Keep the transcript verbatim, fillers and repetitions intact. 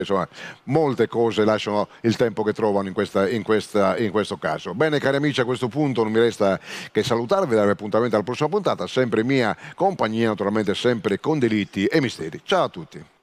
insomma, molte cose lasciano il tempo che trovano in, questa, in, questa, in questo caso. Bene, cari amici, a questo punto non mi resta che salutarvi e darvi appuntamento alla prossima puntata, sempre mia compagnia, naturalmente sempre con delitti e misteri. Ciao a tutti.